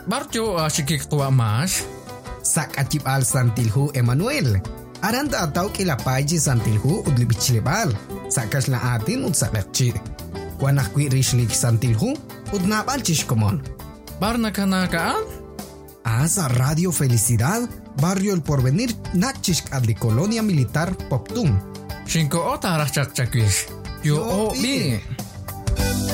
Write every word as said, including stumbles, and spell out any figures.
barjo asikik tua mas. Sak acip al santilhu Emmanuel. Aranda atau kilapaji santilhu udli bichlebal. Sakas la atin ud sakakci. Wanak kwi rishlik santilhu ud napal chishkomon. Barna kanakaan? Asa Radio Felicidad, Barrio El Porvenir, Nachishk adli Colonia Militar Poptum. Shinko ota arach chak chakwish. Yo o bi.